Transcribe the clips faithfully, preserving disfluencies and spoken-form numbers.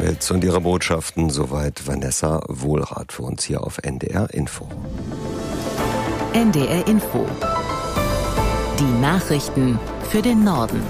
Welt und ihre Botschaften. Soweit Vanessa Wohlrath für uns hier auf N D R Info. N D R Info. Die Nachrichten für den Norden.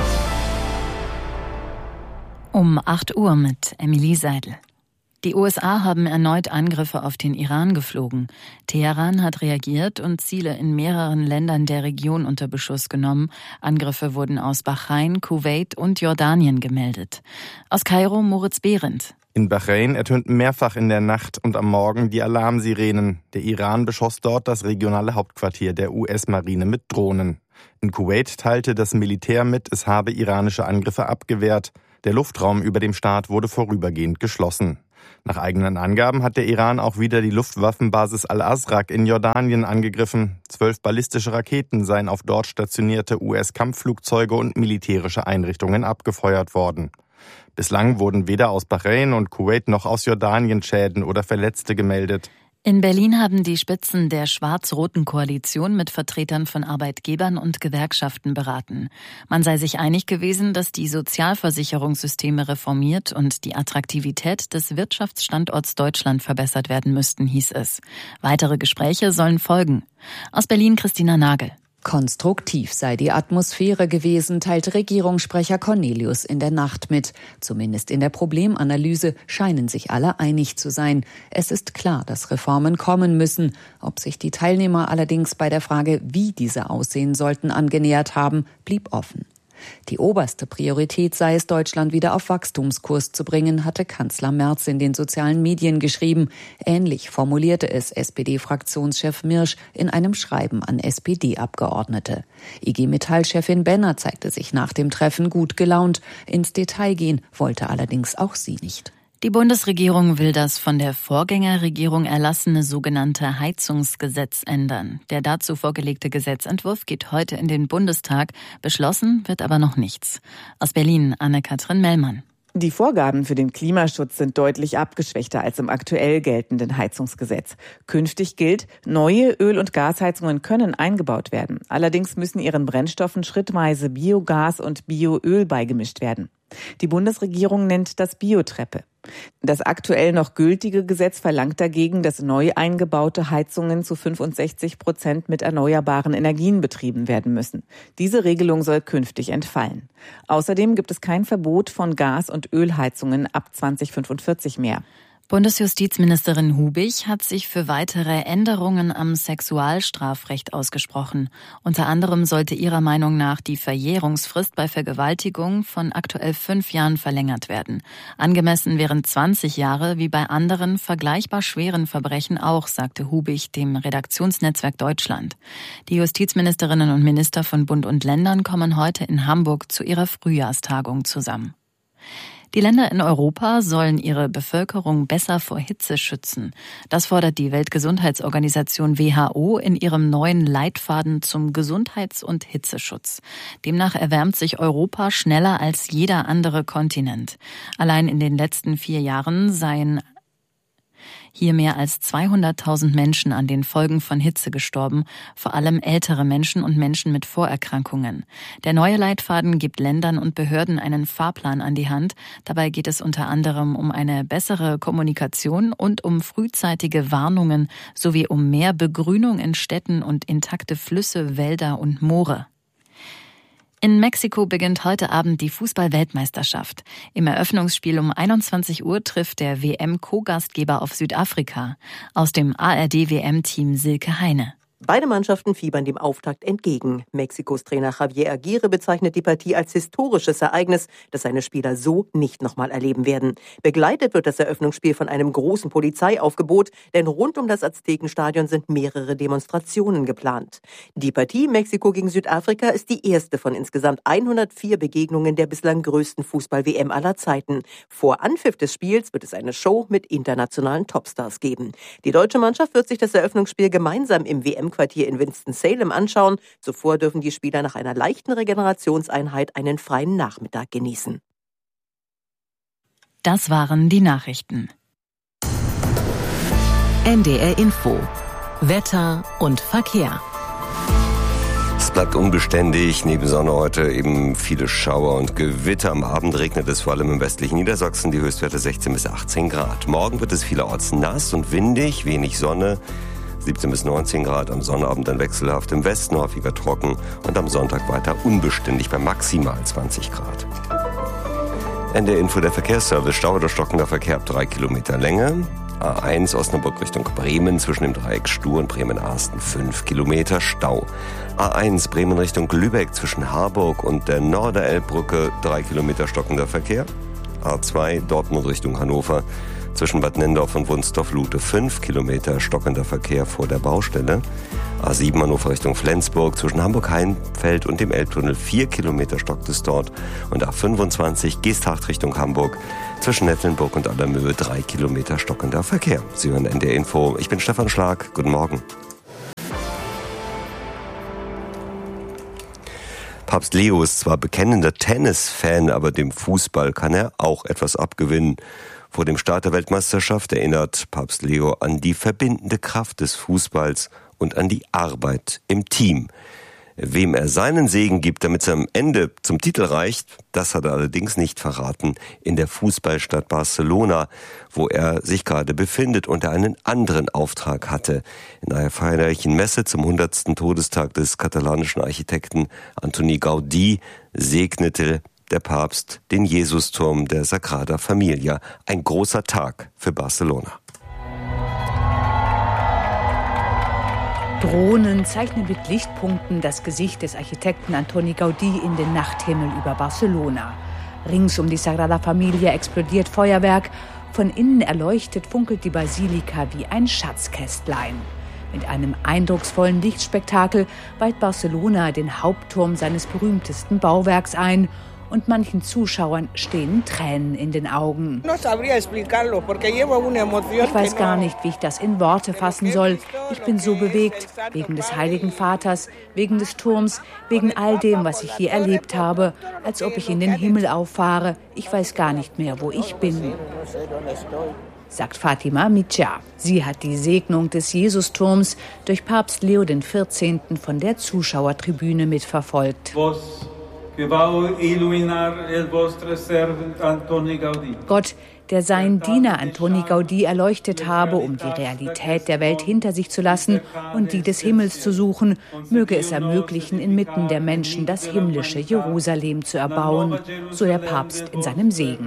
Um acht Uhr mit Emilie Seidel. Die U S A haben erneut Angriffe auf den Iran geflogen. Teheran hat reagiert und Ziele in mehreren Ländern der Region unter Beschuss genommen. Angriffe wurden aus Bahrain, Kuwait und Jordanien gemeldet. Aus Kairo Moritz Behrendt. In Bahrain ertönten mehrfach in der Nacht und am Morgen die Alarmsirenen. Der Iran beschoss dort das regionale Hauptquartier der U S-Marine mit Drohnen. In Kuwait teilte das Militär mit, es habe iranische Angriffe abgewehrt. Der Luftraum über dem Staat wurde vorübergehend geschlossen. Nach eigenen Angaben hat der Iran auch wieder die Luftwaffenbasis Al-Azraq in Jordanien angegriffen. Zwölf ballistische Raketen seien auf dort stationierte U S-Kampfflugzeuge und militärische Einrichtungen abgefeuert worden. Bislang wurden weder aus Bahrain und Kuwait noch aus Jordanien Schäden oder Verletzte gemeldet. In Berlin haben die Spitzen der schwarz-roten Koalition mit Vertretern von Arbeitgebern und Gewerkschaften beraten. Man sei sich einig gewesen, dass die Sozialversicherungssysteme reformiert und die Attraktivität des Wirtschaftsstandorts Deutschland verbessert werden müssten, hieß es. Weitere Gespräche sollen folgen. Aus Berlin Christina Nagel. Konstruktiv sei die Atmosphäre gewesen, teilt Regierungssprecher Cornelius in der Nacht mit. Zumindest in der Problemanalyse scheinen sich alle einig zu sein. Es ist klar, dass Reformen kommen müssen. Ob sich die Teilnehmer allerdings bei der Frage, wie diese aussehen sollten, angenähert haben, blieb offen. Die oberste Priorität sei es, Deutschland wieder auf Wachstumskurs zu bringen, hatte Kanzler Merz in den sozialen Medien geschrieben. Ähnlich formulierte es S P D-Fraktionschef Mirsch in einem Schreiben an S P D-Abgeordnete. I G-Metall-Chefin Benner zeigte sich nach dem Treffen gut gelaunt. Ins Detail gehen wollte allerdings auch sie nicht. Die Bundesregierung will das von der Vorgängerregierung erlassene sogenannte Heizungsgesetz ändern. Der dazu vorgelegte Gesetzentwurf geht heute in den Bundestag. Beschlossen wird aber noch nichts. Aus Berlin Anne-Kathrin Mellmann. Die Vorgaben für den Klimaschutz sind deutlich abgeschwächter als im aktuell geltenden Heizungsgesetz. Künftig gilt, neue Öl- und Gasheizungen können eingebaut werden. Allerdings müssen ihren Brennstoffen schrittweise Biogas und Bioöl beigemischt werden. Die Bundesregierung nennt das Biotreppe. Das aktuell noch gültige Gesetz verlangt dagegen, dass neu eingebaute Heizungen zu fünfundsechzig Prozent mit erneuerbaren Energien betrieben werden müssen. Diese Regelung soll künftig entfallen. Außerdem gibt es kein Verbot von Gas- und Ölheizungen ab zweitausendfünfundvierzig mehr. Bundesjustizministerin Hubich hat sich für weitere Änderungen am Sexualstrafrecht ausgesprochen. Unter anderem sollte ihrer Meinung nach die Verjährungsfrist bei Vergewaltigung von aktuell fünf Jahren verlängert werden. Angemessen wären zwanzig Jahre, wie bei anderen vergleichbar schweren Verbrechen auch, sagte Hubich dem Redaktionsnetzwerk Deutschland. Die Justizministerinnen und Minister von Bund und Ländern kommen heute in Hamburg zu ihrer Frühjahrstagung zusammen. Die Länder in Europa sollen ihre Bevölkerung besser vor Hitze schützen. Das fordert die Weltgesundheitsorganisation W H O in ihrem neuen Leitfaden zum Gesundheits- und Hitzeschutz. Demnach erwärmt sich Europa schneller als jeder andere Kontinent. Allein in den letzten vier Jahren seien hier mehr als zweihunderttausend Menschen an den Folgen von Hitze gestorben, vor allem ältere Menschen und Menschen mit Vorerkrankungen. Der neue Leitfaden gibt Ländern und Behörden einen Fahrplan an die Hand. Dabei geht es unter anderem um eine bessere Kommunikation und um frühzeitige Warnungen sowie um mehr Begrünung in Städten und intakte Flüsse, Wälder und Moore. In Mexiko beginnt heute Abend die Fußball-Weltmeisterschaft. Im Eröffnungsspiel um einundzwanzig Uhr trifft der W M-Co-Gastgeber auf Südafrika. Aus dem A R D-W M-Team Silke Heine. Beide Mannschaften fiebern dem Auftakt entgegen. Mexikos Trainer Javier Aguirre bezeichnet die Partie als historisches Ereignis, das seine Spieler so nicht nochmal erleben werden. Begleitet wird das Eröffnungsspiel von einem großen Polizeiaufgebot, denn rund um das Aztekenstadion sind mehrere Demonstrationen geplant. Die Partie Mexiko gegen Südafrika ist die erste von insgesamt hundertvier Begegnungen der bislang größten Fußball-W M aller Zeiten. Vor Anpfiff des Spiels wird es eine Show mit internationalen Topstars geben. Die deutsche Mannschaft wird sich das Eröffnungsspiel gemeinsam im W M Quartier in Winston-Salem anschauen. Zuvor dürfen die Spieler nach einer leichten Regenerationseinheit einen freien Nachmittag genießen. Das waren die Nachrichten. N D R Info. Wetter und Verkehr. Es bleibt unbeständig, neben Sonne heute eben viele Schauer und Gewitter. Am Abend regnet es vor allem im westlichen Niedersachsen, die Höchstwerte sechzehn bis achtzehn Grad. Morgen wird es vielerorts nass und windig, wenig Sonne, siebzehn bis neunzehn Grad. Am Sonnabend dann wechselhaft im Westen, häufiger trocken und am Sonntag weiter unbeständig bei maximal zwanzig Grad. N D R Info, der Verkehrsservice. Stau oder stockender Verkehr ab drei Kilometer Länge. A eins Osnabrück Richtung Bremen zwischen dem Dreieck Stur und Bremen-Arsten fünf Kilometer Stau. A eins Bremen Richtung Lübeck zwischen Harburg und der Norderelbbrücke drei Kilometer stockender Verkehr. A zwei Dortmund Richtung Hannover zwischen Bad Nendorf und Wunstorf-Lute fünf Kilometer stockender Verkehr vor der Baustelle. A sieben Hannover Richtung Flensburg zwischen Hamburg-Heinfeld und dem Elbtunnel vier Kilometer stockt es dort. Und A fünfundzwanzig Geesthacht Richtung Hamburg zwischen Nettlenburg und Allermöhe drei Kilometer stockender Verkehr. Sie hören N D R Info. Ich bin Stefan Schlag. Guten Morgen. Papst Leo ist zwar bekennender Tennisfan, aber dem Fußball kann er auch etwas abgewinnen. Vor dem Start der Weltmeisterschaft erinnert Papst Leo an die verbindende Kraft des Fußballs und an die Arbeit im Team. Wem er seinen Segen gibt, damit es am Ende zum Titel reicht, das hat er allerdings nicht verraten. In der Fußballstadt Barcelona, wo er sich gerade befindet und er einen anderen Auftrag hatte. In einer feierlichen Messe zum hundertsten Todestag des katalanischen Architekten Antoni Gaudí segnete der Papst den Jesusturm der Sagrada Familia. Ein großer Tag für Barcelona. Drohnen zeichnen mit Lichtpunkten das Gesicht des Architekten Antoni Gaudí in den Nachthimmel über Barcelona. Rings um die Sagrada Familia explodiert Feuerwerk. Von innen erleuchtet funkelt die Basilika wie ein Schatzkästlein. Mit einem eindrucksvollen Lichtspektakel weiht Barcelona den Hauptturm seines berühmtesten Bauwerks ein. Und manchen Zuschauern stehen Tränen in den Augen. Ich weiß gar nicht, wie ich das in Worte fassen soll. Ich bin so bewegt, wegen des Heiligen Vaters, wegen des Turms, wegen all dem, was ich hier erlebt habe, als ob ich in den Himmel auffahre. Ich weiß gar nicht mehr, wo ich bin, sagt Fatima Mitja. Sie hat die Segnung des Jesusturms durch Papst Leo der vierzehnten von der Zuschauertribüne mitverfolgt. Gott, der seinen Diener Antoni Gaudí erleuchtet habe, um die Realität der Welt hinter sich zu lassen und die des Himmels zu suchen, möge es ermöglichen, inmitten der Menschen das himmlische Jerusalem zu erbauen, so der Papst in seinem Segen.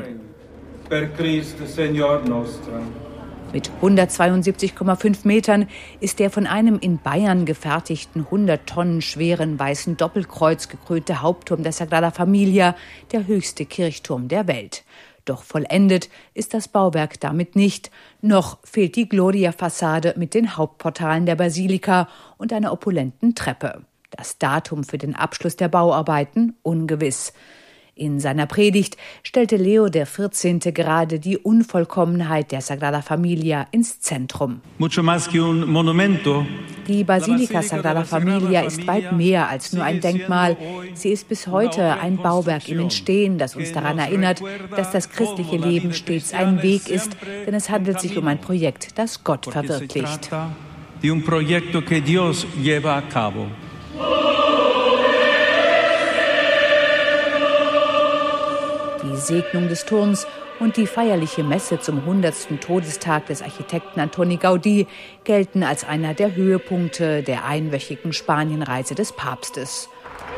Mit hundertzweiundsiebzig Komma fünf Metern ist der von einem in Bayern gefertigten hundert Tonnen schweren weißen Doppelkreuz gekrönte Hauptturm der Sagrada Familia der höchste Kirchturm der Welt. Doch vollendet ist das Bauwerk damit nicht. Noch fehlt die Gloria-Fassade mit den Hauptportalen der Basilika und einer opulenten Treppe. Das Datum für den Abschluss der Bauarbeiten ungewiss. In seiner Predigt stellte Leo der vierzehnte gerade die Unvollkommenheit der Sagrada Familia ins Zentrum. Die Basilika Sagrada Familia ist weit mehr als nur ein Denkmal. Sie ist bis heute ein Bauwerk im Entstehen, das uns daran erinnert, dass das christliche Leben stets ein Weg ist, denn es handelt sich um ein Projekt, das Gott verwirklicht. Die Segnung des Turms und die feierliche Messe zum hundertsten Todestag des Architekten Antoni Gaudí gelten als einer der Höhepunkte der einwöchigen Spanienreise des Papstes.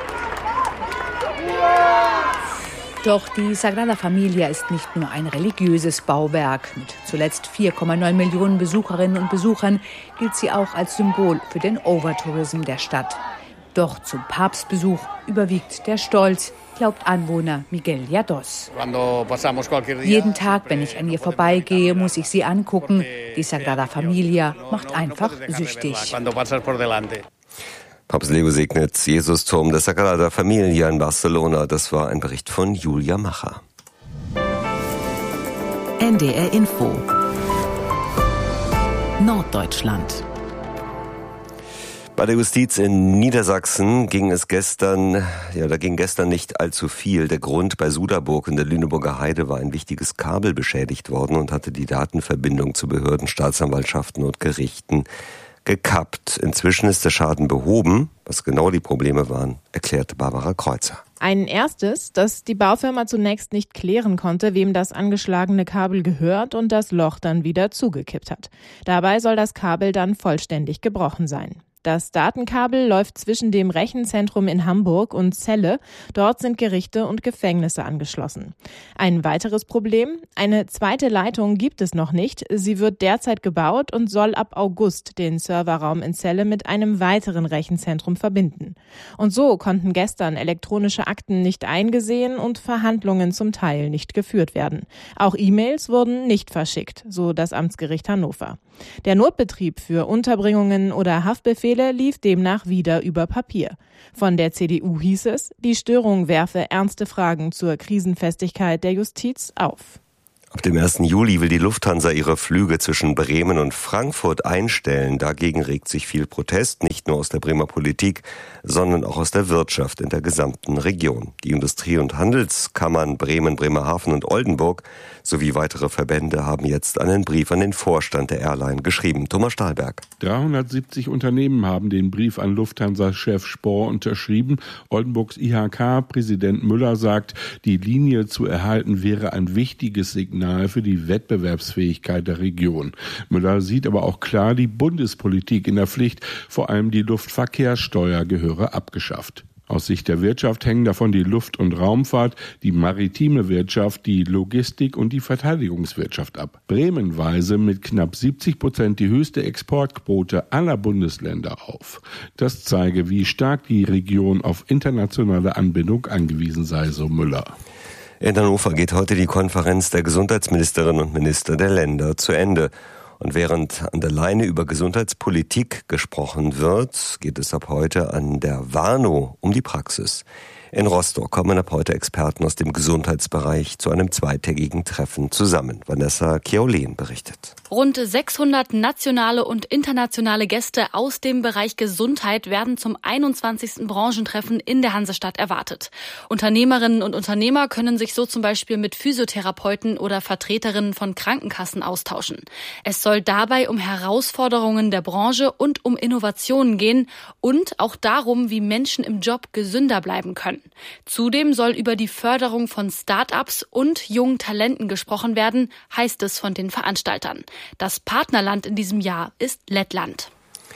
Doch die Sagrada Familia ist nicht nur ein religiöses Bauwerk. Mit zuletzt vier Komma neun Millionen Besucherinnen und Besuchern gilt sie auch als Symbol für den Overtourism der Stadt. Doch zum Papstbesuch überwiegt der Stolz, glaubt Anwohner Miguel Llados. Jeden Tag, wenn ich an ihr vorbeigehe, muss ich sie angucken. Die Sagrada Familia macht einfach süchtig. Papst Leo segnet Jesusturm der Sagrada Familia in Barcelona. Das war ein Bericht von Julia Macher. N D R Info Norddeutschland. Bei der Justiz in Niedersachsen ging es gestern, ja, da ging gestern nicht allzu viel. Der Grund: bei Suderburg in der Lüneburger Heide war ein wichtiges Kabel beschädigt worden und hatte die Datenverbindung zu Behörden, Staatsanwaltschaften und Gerichten gekappt. Inzwischen ist der Schaden behoben. Was genau die Probleme waren, erklärte Barbara Kreuzer. Ein erstes, dass die Baufirma zunächst nicht klären konnte, wem das angeschlagene Kabel gehört und das Loch dann wieder zugekippt hat. Dabei soll das Kabel dann vollständig gebrochen sein. Das Datenkabel läuft zwischen dem Rechenzentrum in Hamburg und Celle. Dort sind Gerichte und Gefängnisse angeschlossen. Ein weiteres Problem: Eine zweite Leitung gibt es noch nicht. Sie wird derzeit gebaut und soll ab August den Serverraum in Celle mit einem weiteren Rechenzentrum verbinden. Und so konnten gestern elektronische Akten nicht eingesehen und Verhandlungen zum Teil nicht geführt werden. Auch E-Mails wurden nicht verschickt, so das Amtsgericht Hannover. Der Notbetrieb für Unterbringungen oder Haftbefehle lief demnach wieder über Papier. Von der C D U hieß es, die Störung werfe ernste Fragen zur Krisenfestigkeit der Justiz auf. Ab dem ersten Juli will die Lufthansa ihre Flüge zwischen Bremen und Frankfurt einstellen. Dagegen regt sich viel Protest, nicht nur aus der Bremer Politik, sondern auch aus der Wirtschaft in der gesamten Region. Die Industrie- und Handelskammern Bremen, Bremerhaven und Oldenburg sowie weitere Verbände haben jetzt einen Brief an den Vorstand der Airline geschrieben. Thomas Stahlberg. dreihundertsiebzig Unternehmen haben den Brief an Lufthansa-Chef Spohr unterschrieben. Oldenburgs I H K-Präsident Müller sagt, die Linie zu erhalten wäre ein wichtiges Signal für die Wettbewerbsfähigkeit der Region. Müller sieht aber auch klar die Bundespolitik in der Pflicht, vor allem die Luftverkehrssteuer gehöre abgeschafft. Aus Sicht der Wirtschaft hängen davon die Luft- und Raumfahrt, die maritime Wirtschaft, die Logistik und die Verteidigungswirtschaft ab. Bremen weise mit knapp siebzig Prozent die höchste Exportquote aller Bundesländer auf. Das zeige, wie stark die Region auf internationale Anbindung angewiesen sei, so Müller. In Hannover geht heute die Konferenz der Gesundheitsministerinnen und Minister der Länder zu Ende. Und während an der Leine über Gesundheitspolitik gesprochen wird, geht es ab heute an der Warnow um die Praxis. In Rostock kommen ab heute Experten aus dem Gesundheitsbereich zu einem zweitägigen Treffen zusammen. Vanessa Kieolen berichtet. Rund sechshundert nationale und internationale Gäste aus dem Bereich Gesundheit werden zum einundzwanzigsten Branchentreffen in der Hansestadt erwartet. Unternehmerinnen und Unternehmer können sich so zum Beispiel mit Physiotherapeuten oder Vertreterinnen von Krankenkassen austauschen. Es soll dabei um Herausforderungen der Branche und um Innovationen gehen und auch darum, wie Menschen im Job gesünder bleiben können. Zudem soll über die Förderung von Start-ups und jungen Talenten gesprochen werden, heißt es von den Veranstaltern. Das Partnerland in diesem Jahr ist Lettland.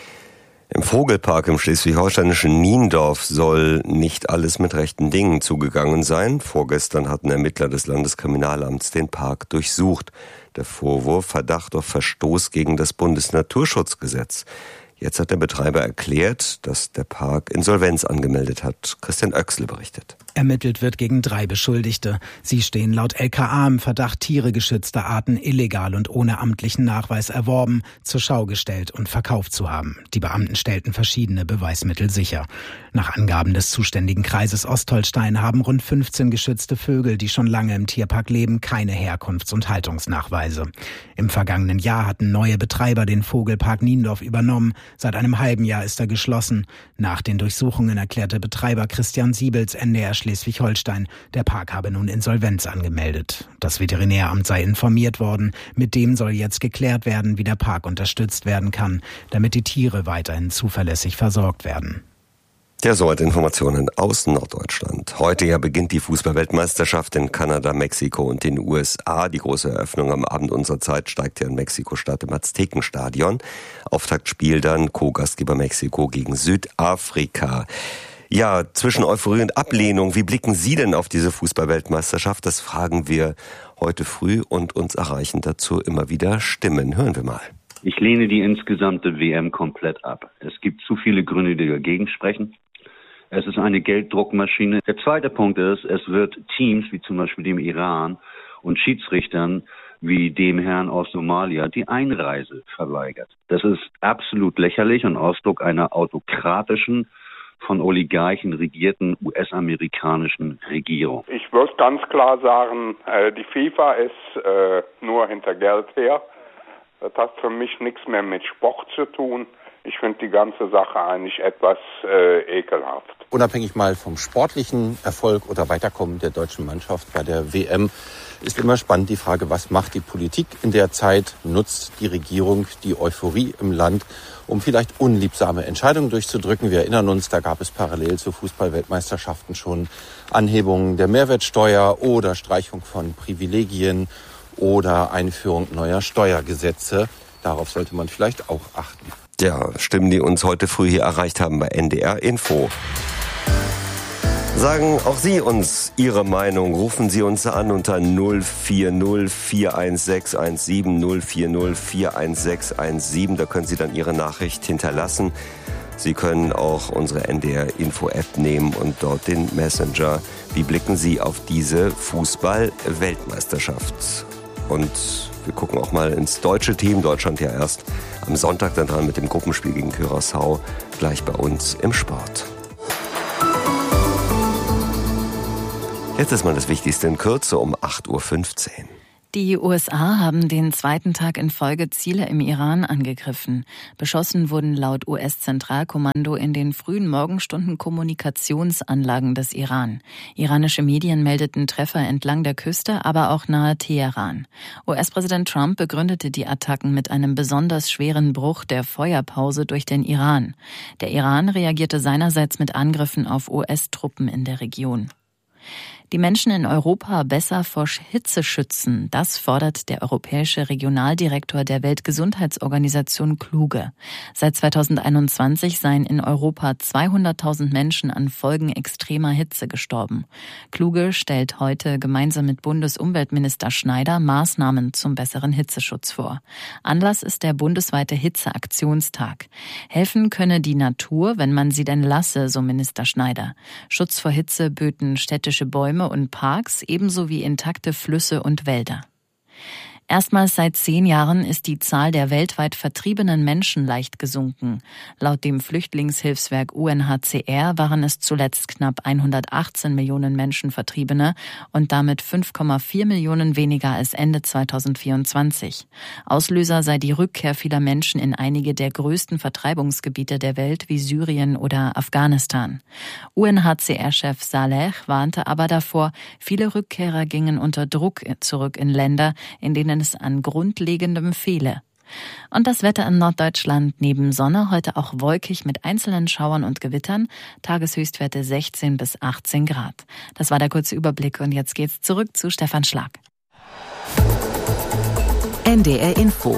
Im Vogelpark im schleswig-holsteinischen Niendorf soll nicht alles mit rechten Dingen zugegangen sein. Vorgestern hatten Ermittler des Landeskriminalamts den Park durchsucht. Der Vorwurf: Verdacht auf Verstoß gegen das Bundesnaturschutzgesetz. Jetzt hat der Betreiber erklärt, dass der Park Insolvenz angemeldet hat. Christian Oechsle berichtet. Ermittelt wird gegen drei Beschuldigte. Sie stehen laut L K A im Verdacht, Tiere geschützter Arten illegal und ohne amtlichen Nachweis erworben, zur Schau gestellt und verkauft zu haben. Die Beamten stellten verschiedene Beweismittel sicher. Nach Angaben des zuständigen Kreises Ostholstein haben rund fünfzehn geschützte Vögel, die schon lange im Tierpark leben, keine Herkunfts- und Haltungsnachweise. Im vergangenen Jahr hatten neue Betreiber den Vogelpark Niendorf übernommen. Seit einem halben Jahr ist er geschlossen. Nach den Durchsuchungen erklärte Betreiber Christian Siebels N D R Schleswig-Holstein, der Park habe nun Insolvenz angemeldet. Das Veterinäramt sei informiert worden. Mit dem soll jetzt geklärt werden, wie der Park unterstützt werden kann, damit die Tiere weiterhin zuverlässig versorgt werden. Ja, soweit Informationen aus Norddeutschland. Heute ja beginnt die Fußball-Weltmeisterschaft in Kanada, Mexiko und den U S A. Die große Eröffnung am Abend unserer Zeit steigt ja in Mexiko-Stadt im Aztekenstadion. Auftaktspiel dann Co-Gastgeber Mexiko gegen Südafrika. Ja, zwischen Euphorie und Ablehnung, wie blicken Sie denn auf diese Fußball-Weltmeisterschaft? Das fragen wir heute früh und uns erreichen dazu immer wieder Stimmen. Hören wir mal. Ich lehne die insgesamte W M komplett ab. Es gibt zu viele Gründe, die dagegen sprechen. Es ist eine Gelddruckmaschine. Der zweite Punkt ist, es wird Teams wie zum Beispiel dem Iran und Schiedsrichtern wie dem Herrn aus Somalia die Einreise verweigert. Das ist absolut lächerlich und Ausdruck einer autokratischen, von Oligarchen regierten U S-amerikanischen Regierung. Ich würde ganz klar sagen, die FIFA ist nur hinter Geld her. Das hat für mich nichts mehr mit Sport zu tun. Ich finde die ganze Sache eigentlich etwas äh, ekelhaft. Unabhängig mal vom sportlichen Erfolg oder Weiterkommen der deutschen Mannschaft bei der W M Ist immer spannend die Frage, was macht die Politik in der Zeit? Nutzt die Regierung die Euphorie im Land, um vielleicht unliebsame Entscheidungen durchzudrücken? Wir erinnern uns, da gab es parallel zu Fußball-Weltmeisterschaften schon Anhebungen der Mehrwertsteuer oder Streichung von Privilegien oder Einführung neuer Steuergesetze. Darauf sollte man vielleicht auch achten. Ja, Stimmen, die uns heute früh hier erreicht haben bei N D R Info. Sagen auch Sie uns Ihre Meinung. Rufen Sie uns an unter null vier null vier eins sechs eins sieben null vier null vier eins sechs eins sieben. Da können Sie dann Ihre Nachricht hinterlassen. Sie können auch unsere N D R Info App nehmen und dort den Messenger. Wie blicken Sie auf diese Fußball-Weltmeisterschaft? Und wir gucken auch mal ins deutsche Team. Deutschland ja erst am Sonntag dann dran mit dem Gruppenspiel gegen Curaçao. Gleich bei uns im Sport. Jetzt ist mal das Wichtigste in Kürze um acht Uhr fünfzehn. Die U S A haben den zweiten Tag in Folge Ziele im Iran angegriffen. Beschossen wurden laut U S-Zentralkommando in den frühen Morgenstunden Kommunikationsanlagen des Iran. Iranische Medien meldeten Treffer entlang der Küste, aber auch nahe Teheran. U S-Präsident Trump begründete die Attacken mit einem besonders schweren Bruch der Feuerpause durch den Iran. Der Iran reagierte seinerseits mit Angriffen auf U S-Truppen in der Region. Die Menschen in Europa besser vor Hitze schützen, das fordert der europäische Regionaldirektor der Weltgesundheitsorganisation Kluge. Seit zweitausendeinundzwanzig seien in Europa zweihunderttausend Menschen an Folgen extremer Hitze gestorben. Kluge stellt heute gemeinsam mit Bundesumweltminister Schneider Maßnahmen zum besseren Hitzeschutz vor. Anlass ist der bundesweite Hitzeaktionstag. Helfen könne die Natur, wenn man sie denn lasse, so Minister Schneider. Schutz vor Hitze böten städtische Bäume und Parks, ebenso wie intakte Flüsse und Wälder. Erstmals seit zehn Jahren ist die Zahl der weltweit vertriebenen Menschen leicht gesunken. Laut dem Flüchtlingshilfswerk U N H C R waren es zuletzt knapp hundertachtzehn Millionen Menschen Vertriebene und damit fünf Komma vier Millionen weniger als Ende zweitausendvierundzwanzig. Auslöser sei die Rückkehr vieler Menschen in einige der größten Vertreibungsgebiete der Welt wie Syrien oder Afghanistan. U N H C R-Chef Saleh warnte aber davor, viele Rückkehrer gingen unter Druck zurück in Länder, in denen es an Grundlegendem fehle. Und das Wetter in Norddeutschland neben Sonne heute auch wolkig mit einzelnen Schauern und Gewittern, Tageshöchstwerte sechzehn bis achtzehn Grad. Das war der kurze Überblick und jetzt geht's zurück zu Stefan Schlag. N D R Info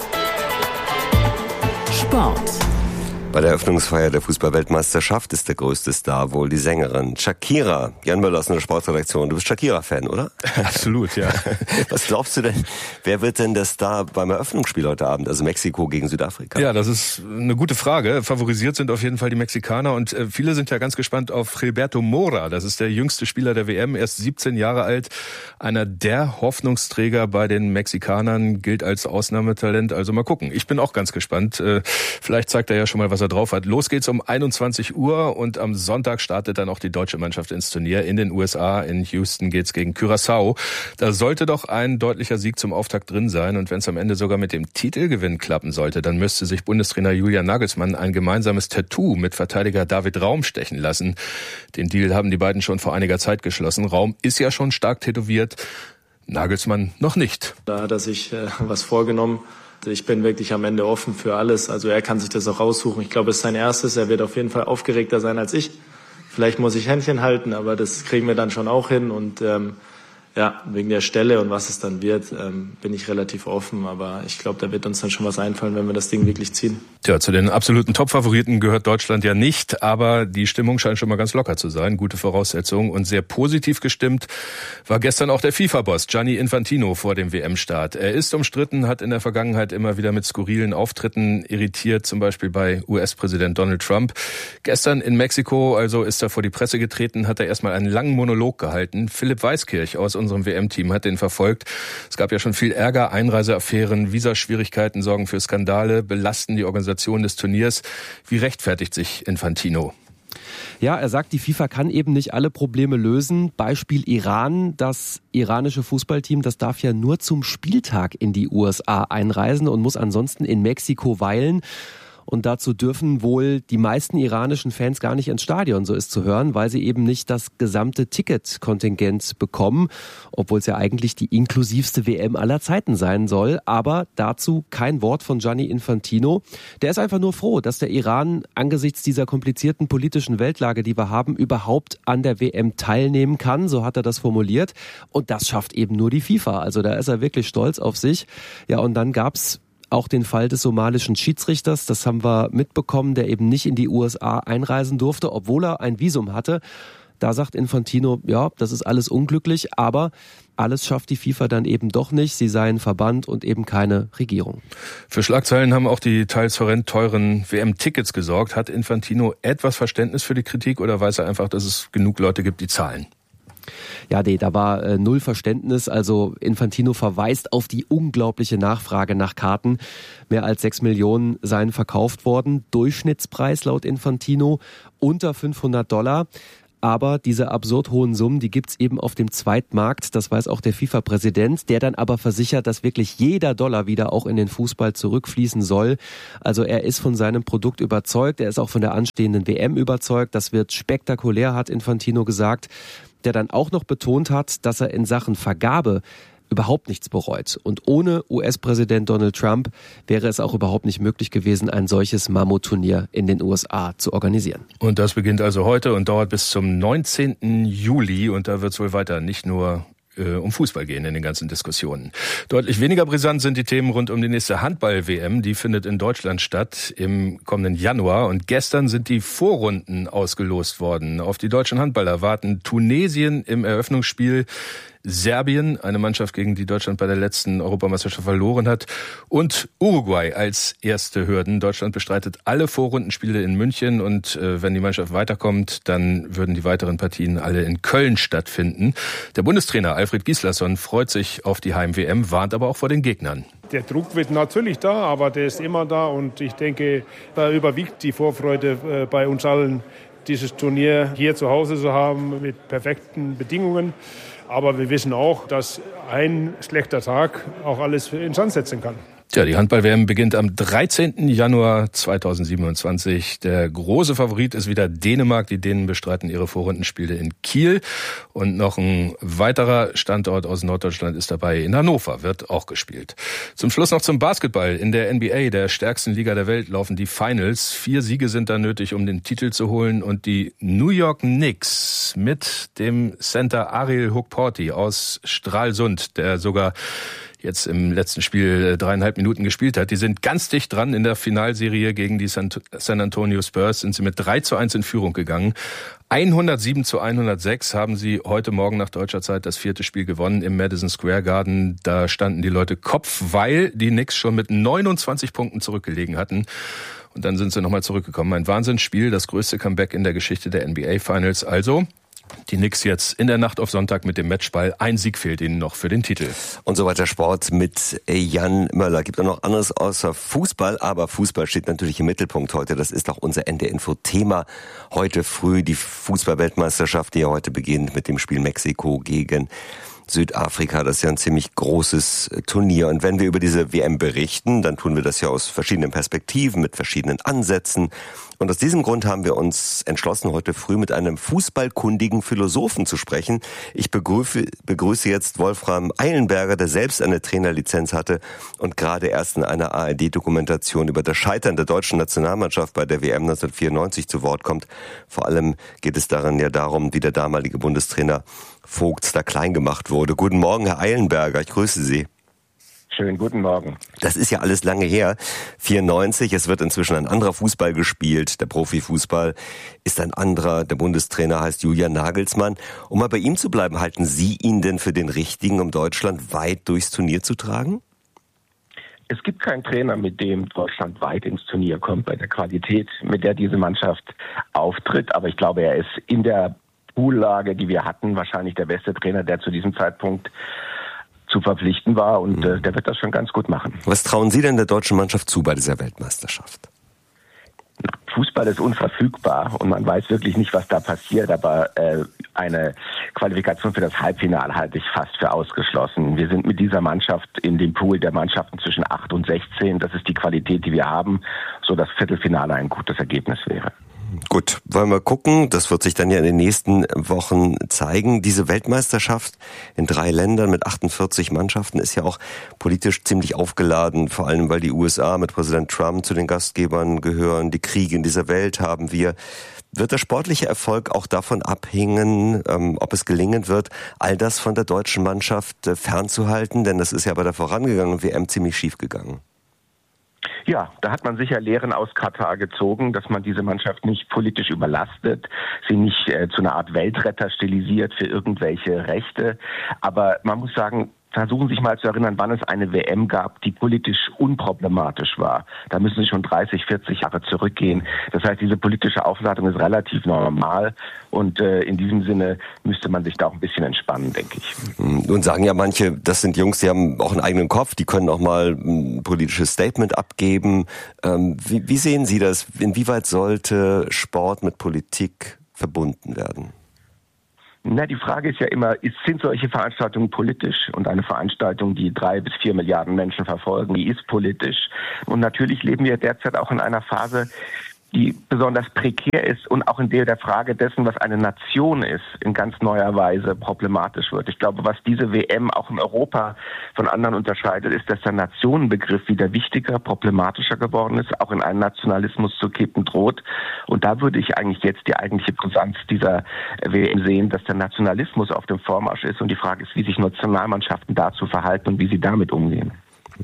Sport. Bei der Eröffnungsfeier der Fußball-Weltmeisterschaft ist der größte Star wohl die Sängerin Shakira. Jan Möller aus der Sportredaktion. Du bist Shakira-Fan, oder? Absolut, ja. Was glaubst du denn, wer wird denn der Star beim Eröffnungsspiel heute Abend, also Mexiko gegen Südafrika? Ja, das ist eine gute Frage. Favorisiert sind auf jeden Fall die Mexikaner und viele sind ja ganz gespannt auf Gilberto Mora. Das ist der jüngste Spieler der W M, erst siebzehn Jahre alt. Einer der Hoffnungsträger bei den Mexikanern, gilt als Ausnahmetalent. Also mal gucken. Ich bin auch ganz gespannt. Vielleicht zeigt er ja schon mal, was er drauf hat. Los geht's um einundzwanzig Uhr und am Sonntag startet dann auch die deutsche Mannschaft ins Turnier in den U S A. In Houston geht's gegen Curaçao. Da sollte doch ein deutlicher Sieg zum Auftakt drin sein und wenn es am Ende sogar mit dem Titelgewinn klappen sollte, dann müsste sich Bundestrainer Julian Nagelsmann ein gemeinsames Tattoo mit Verteidiger David Raum stechen lassen. Den Deal haben die beiden schon vor einiger Zeit geschlossen. Raum ist ja schon stark tätowiert, Nagelsmann noch nicht. Da hat er sich äh, was vorgenommen. Ich bin wirklich am Ende offen für alles. Also er kann sich das auch raussuchen. Ich glaube, es ist sein erstes. Er wird auf jeden Fall aufgeregter sein als ich. Vielleicht muss ich Händchen halten, aber das kriegen wir dann schon auch hin. Und ähm, ja, wegen der Stelle und was es dann wird, ähm, bin ich relativ offen. Aber ich glaube, da wird uns dann schon was einfallen, wenn wir das Ding wirklich ziehen. Tja, zu den absoluten Top-Favoriten gehört Deutschland ja nicht, aber die Stimmung scheint schon mal ganz locker zu sein. Gute Voraussetzungen und sehr positiv gestimmt war gestern auch der FIFA-Boss Gianni Infantino vor dem W M-Start. Er ist umstritten, hat in der Vergangenheit immer wieder mit skurrilen Auftritten irritiert, zum Beispiel bei U S-Präsident Donald Trump. Gestern in Mexiko, also ist er vor die Presse getreten, hat er erstmal einen langen Monolog gehalten. Philipp Weiskirch aus unserem W M-Team hat den verfolgt. Es gab ja schon viel Ärger, Einreiseaffären, Visaschwierigkeiten sorgen für Skandale, belasten die Organisation des Turniers. Wie rechtfertigt sich Infantino? Ja, er sagt, die FIFA kann eben nicht alle Probleme lösen. Beispiel Iran. Das iranische Fußballteam, das darf ja nur zum Spieltag in die U S A einreisen und muss ansonsten in Mexiko weilen. Und dazu dürfen wohl die meisten iranischen Fans gar nicht ins Stadion, so ist zu hören, weil sie eben nicht das gesamte Ticketkontingent bekommen, obwohl es ja eigentlich die inklusivste W M aller Zeiten sein soll. Aber dazu kein Wort von Gianni Infantino. Der ist einfach nur froh, dass der Iran angesichts dieser komplizierten politischen Weltlage, die wir haben, überhaupt an der W M teilnehmen kann. So hat er das formuliert. Und das schafft eben nur die FIFA. Also da ist er wirklich stolz auf sich. Ja, und dann gab's auch den Fall des somalischen Schiedsrichters, das haben wir mitbekommen, der eben nicht in die U S A einreisen durfte, obwohl er ein Visum hatte. Da sagt Infantino, ja, das ist alles unglücklich, aber alles schafft die FIFA dann eben doch nicht. Sie seien Verband und eben keine Regierung. Für Schlagzeilen haben auch die teils horrend teuren W M-Tickets gesorgt. Hat Infantino etwas Verständnis für die Kritik oder weiß er einfach, dass es genug Leute gibt, die zahlen? Ja, nee, da war äh, null Verständnis. Also Infantino verweist auf die unglaubliche Nachfrage nach Karten. Mehr als sechs Millionen seien verkauft worden. Durchschnittspreis laut Infantino unter fünfhundert Dollar. Aber diese absurd hohen Summen, die gibt's eben auf dem Zweitmarkt. Das weiß auch der FIFA-Präsident, der dann aber versichert, dass wirklich jeder Dollar wieder auch in den Fußball zurückfließen soll. Also er ist von seinem Produkt überzeugt. Er ist auch von der anstehenden W M überzeugt. Das wird spektakulär, hat Infantino gesagt. Der dann auch noch betont hat, dass er in Sachen Vergabe überhaupt nichts bereut. Und ohne U S-Präsident Donald Trump wäre es auch überhaupt nicht möglich gewesen, ein solches Mammutturnier in den U S A zu organisieren. Und das beginnt also heute und dauert bis zum neunzehnten Juli. Und da wird es wohl weiter nicht nur äh, um Fußball gehen in den ganzen Diskussionen. Deutlich weniger brisant sind die Themen rund um die nächste Handball-W M. Die findet in Deutschland statt im kommenden Januar. Und gestern sind die Vorrunden ausgelost worden. Auf die deutschen Handballer warten Tunesien im Eröffnungsspiel, Serbien, eine Mannschaft, gegen die Deutschland bei der letzten Europameisterschaft verloren hat, und Uruguay als erste Hürden. Deutschland bestreitet alle Vorrundenspiele in München und äh, wenn die Mannschaft weiterkommt, dann würden die weiteren Partien alle in Köln stattfinden. Der Bundestrainer Alfred Gislason freut sich auf die Heim-W M, warnt aber auch vor den Gegnern. Der Druck wird natürlich da, aber der ist immer da und ich denke, da überwiegt die Vorfreude äh, bei uns allen, dieses Turnier hier zu Hause zu haben mit perfekten Bedingungen. Aber wir wissen auch, dass ein schlechter Tag auch alles in Sand setzen kann. Tja, die Handball-W M beginnt am dreizehnten Januar zweitausendsiebenundzwanzig. Der große Favorit ist wieder Dänemark. Die Dänen bestreiten ihre Vorrundenspiele in Kiel. Und noch ein weiterer Standort aus Norddeutschland ist dabei. In Hannover wird auch gespielt. Zum Schluss noch zum Basketball. In der N B A, der stärksten Liga der Welt, laufen die Finals. Vier Siege sind da nötig, um den Titel zu holen. Und die New York Knicks mit dem Center Ariel Hukporti aus Stralsund, der sogar jetzt im letzten Spiel dreieinhalb Minuten gespielt hat. Die sind ganz dicht dran in der Finalserie gegen die San Antonio Spurs, sind sie mit drei zu eins in Führung gegangen. hundertsieben zu hundertsechs haben sie heute Morgen nach deutscher Zeit das vierte Spiel gewonnen im Madison Square Garden. Da standen die Leute Kopf, weil die Knicks schon mit neunundzwanzig Punkten zurückgelegen hatten. Und dann sind sie nochmal zurückgekommen. Ein Wahnsinnsspiel, das größte Comeback in der Geschichte der N B A Finals. Also die Knicks jetzt in der Nacht auf Sonntag mit dem Matchball. Ein Sieg fehlt ihnen noch für den Titel. Und so weiter Sport mit Jan Möller. Gibt auch noch anderes außer Fußball, aber Fußball steht natürlich im Mittelpunkt heute. Das ist auch unser N D R-Info-Thema. Heute früh die Fußball-Weltmeisterschaft, die ja heute beginnt mit dem Spiel Mexiko gegen Südafrika. Das ist ja ein ziemlich großes Turnier. Und wenn wir über diese W M berichten, dann tun wir das ja aus verschiedenen Perspektiven, mit verschiedenen Ansätzen. Und aus diesem Grund haben wir uns entschlossen, heute früh mit einem fußballkundigen Philosophen zu sprechen. Ich begrüße, begrüße jetzt Wolfram Eilenberger, der selbst eine Trainerlizenz hatte und gerade erst in einer A R D-Dokumentation über das Scheitern der deutschen Nationalmannschaft bei der W M neunzehnhundertvierundneunzig zu Wort kommt. Vor allem geht es darin ja darum, wie der damalige Bundestrainer Vogts da klein gemacht wurde. Guten Morgen, Herr Eilenberger, ich grüße Sie. Schönen guten Morgen. Das ist ja alles lange her. vierundneunzig, es wird inzwischen ein anderer Fußball gespielt. Der Profifußball ist ein anderer. Der Bundestrainer heißt Julian Nagelsmann. Um mal bei ihm zu bleiben, halten Sie ihn denn für den Richtigen, um Deutschland weit durchs Turnier zu tragen? Es gibt keinen Trainer, mit dem Deutschland weit ins Turnier kommt, bei der Qualität, mit der diese Mannschaft auftritt. Aber ich glaube, er ist in der Poollage, die wir hatten, wahrscheinlich der beste Trainer, der zu diesem Zeitpunkt zu verpflichten war, und äh, der wird das schon ganz gut machen. Was trauen Sie denn der deutschen Mannschaft zu bei dieser Weltmeisterschaft? Fußball ist unverfügbar und man weiß wirklich nicht, was da passiert, aber äh, eine Qualifikation für das Halbfinale halte ich fast für ausgeschlossen. Wir sind mit dieser Mannschaft in dem Pool der Mannschaften zwischen acht und sechzehn. Das ist die Qualität, die wir haben, so dass Viertelfinale ein gutes Ergebnis wäre. Gut, wollen wir gucken. Das wird sich dann ja in den nächsten Wochen zeigen. Diese Weltmeisterschaft in drei Ländern mit achtundvierzig Mannschaften ist ja auch politisch ziemlich aufgeladen, vor allem weil die U S A mit Präsident Trump zu den Gastgebern gehören. Die Kriege in dieser Welt haben wir. Wird der sportliche Erfolg auch davon abhängen, ähm, ob es gelingen wird, all das von der deutschen Mannschaft äh, fernzuhalten? Denn das ist ja bei der vorangegangenen W M ziemlich schief gegangen. Ja, da hat man sicher Lehren aus Katar gezogen, dass man diese Mannschaft nicht politisch überlastet, sie nicht äh, zu einer Art Weltretter stilisiert für irgendwelche Rechte. Aber man muss sagen, versuchen Sie sich mal zu erinnern, wann es eine W M gab, die politisch unproblematisch war. Da müssen Sie schon dreißig, vierzig Jahre zurückgehen. Das heißt, diese politische Aufladung ist relativ normal und äh, in diesem Sinne müsste man sich da auch ein bisschen entspannen, denke ich. Nun sagen ja manche, das sind Jungs, die haben auch einen eigenen Kopf, die können auch mal ein politisches Statement abgeben. Ähm, wie, wie sehen Sie das? Inwieweit sollte Sport mit Politik verbunden werden? Na, die Frage ist ja immer, ist, sind solche Veranstaltungen politisch? Und eine Veranstaltung, die drei bis vier Milliarden Menschen verfolgen, die ist politisch. Und natürlich leben wir derzeit auch in einer Phase, die besonders prekär ist und auch in der der Frage dessen, was eine Nation ist, in ganz neuer Weise problematisch wird. Ich glaube, was diese W M auch in Europa von anderen unterscheidet, ist, dass der Nationenbegriff wieder wichtiger, problematischer geworden ist, auch in einen Nationalismus zu kippen droht. Und da würde ich eigentlich jetzt die eigentliche Brisanz dieser W M sehen, dass der Nationalismus auf dem Vormarsch ist und die Frage ist, wie sich Nationalmannschaften dazu verhalten und wie sie damit umgehen.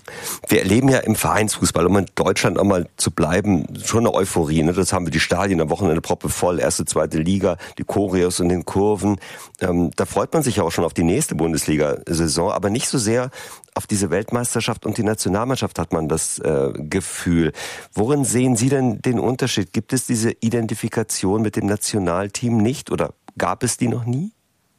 Wir erleben ja im Vereinsfußball, um in Deutschland einmal zu bleiben, schon eine Euphorie. Ne? Das haben wir die Stadien am Wochenende proppevoll, erste, zweite Liga, die Choreos und den Kurven. Ähm, da freut man sich ja auch schon auf die nächste Bundesliga-Saison, aber nicht so sehr auf diese Weltmeisterschaft und die Nationalmannschaft hat man das äh, Gefühl. Worin sehen Sie denn den Unterschied? Gibt es diese Identifikation mit dem Nationalteam nicht oder gab es die noch nie?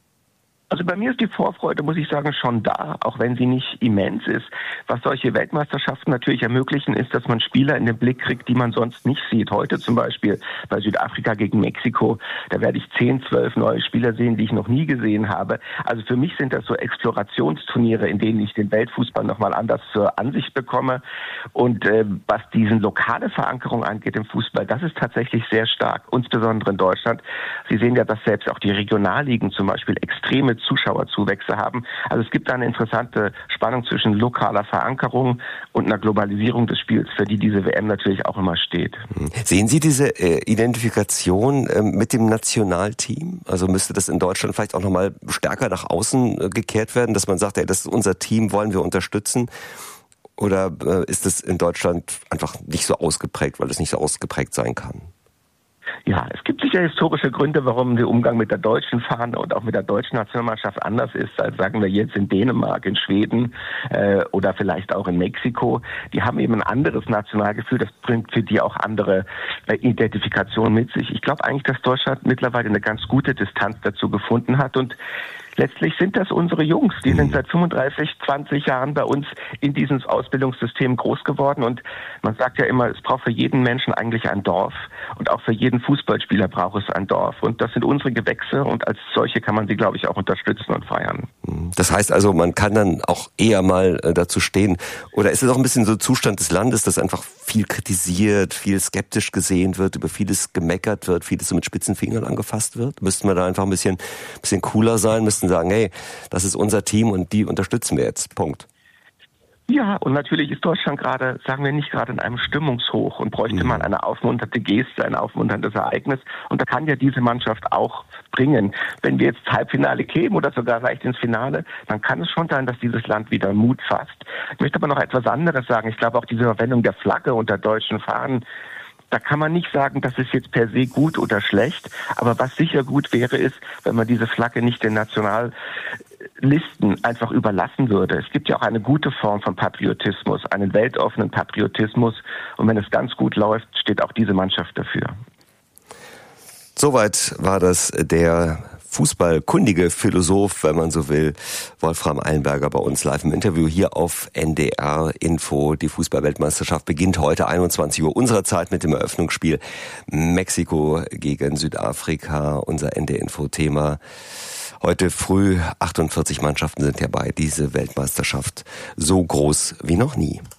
Also bei mir ist die Vorfreude, muss ich sagen, schon da, auch wenn sie nicht immens ist. Was solche Weltmeisterschaften natürlich ermöglichen, ist, dass man Spieler in den Blick kriegt, die man sonst nicht sieht. Heute zum Beispiel bei Südafrika gegen Mexiko, da werde ich zehn, zwölf neue Spieler sehen, die ich noch nie gesehen habe. Also für mich sind das so Explorationsturniere, in denen ich den Weltfußball nochmal anders zur Ansicht bekomme. Und äh, was diesen lokale Verankerung angeht im Fußball, das ist tatsächlich sehr stark, insbesondere in Deutschland. Sie sehen ja, dass selbst auch die Regionalligen zum Beispiel extreme Zuschauerzuwächse haben. Also es gibt da eine interessante Spannung zwischen lokaler Verankerung und einer Globalisierung des Spiels, für die diese W M natürlich auch immer steht. Sehen Sie diese äh, Identifikation äh, mit dem Nationalteam? Also müsste das in Deutschland vielleicht auch nochmal stärker nach außen äh, gekehrt werden, dass man sagt, ey, das ist unser Team, wollen wir unterstützen? Oder äh, ist es in Deutschland einfach nicht so ausgeprägt, weil es nicht so ausgeprägt sein kann? Ja, es gibt sicher historische Gründe, warum der Umgang mit der deutschen Fahne und auch mit der deutschen Nationalmannschaft anders ist, als sagen wir jetzt in Dänemark, in Schweden äh, oder vielleicht auch in Mexiko. Die haben eben ein anderes Nationalgefühl, das bringt für die auch andere äh, Identifikation mit sich. Ich glaube eigentlich, dass Deutschland mittlerweile eine ganz gute Distanz dazu gefunden hat und letztlich sind das unsere Jungs, die sind seit fünfunddreißig, zwanzig Jahren bei uns in diesem Ausbildungssystem groß geworden und man sagt ja immer, es braucht für jeden Menschen eigentlich ein Dorf und auch für jeden Fußballspieler braucht es ein Dorf und das sind unsere Gewächse und als solche kann man sie, glaube ich, auch unterstützen und feiern. Das heißt also, man kann dann auch eher mal dazu stehen oder ist es auch ein bisschen so Zustand des Landes, dass einfach viel kritisiert, viel skeptisch gesehen wird, über vieles gemeckert wird, vieles so mit spitzen Fingern angefasst wird? Müssten wir da einfach ein bisschen, bisschen cooler sein, müssten sagen, hey, das ist unser Team und die unterstützen wir jetzt. Punkt. Ja, und natürlich ist Deutschland gerade, sagen wir nicht gerade in einem Stimmungshoch und bräuchte mhm. mal eine aufmunternde Geste, ein aufmunterndes Ereignis. Und da kann ja diese Mannschaft auch bringen. Wenn wir jetzt Halbfinale kämen oder sogar vielleicht ins Finale, dann kann es schon sein, dass dieses Land wieder Mut fasst. Ich möchte aber noch etwas anderes sagen. Ich glaube auch diese Verwendung der Flagge unter deutschen Fahnen, da kann man nicht sagen, das ist jetzt per se gut oder schlecht. Aber was sicher gut wäre, ist, wenn man diese Flagge nicht den Nationallisten einfach überlassen würde. Es gibt ja auch eine gute Form von Patriotismus, einen weltoffenen Patriotismus. Und wenn es ganz gut läuft, steht auch diese Mannschaft dafür. Soweit war das der fußballkundige Philosoph, wenn man so will, Wolfram Eilenberger bei uns live im Interview hier auf N D R Info. Die Fußball-Weltmeisterschaft beginnt heute einundzwanzig Uhr unserer Zeit mit dem Eröffnungsspiel Mexiko gegen Südafrika, unser N D Info-Thema. Heute früh achtundvierzig Mannschaften sind dabei. Diese Weltmeisterschaft so groß wie noch nie.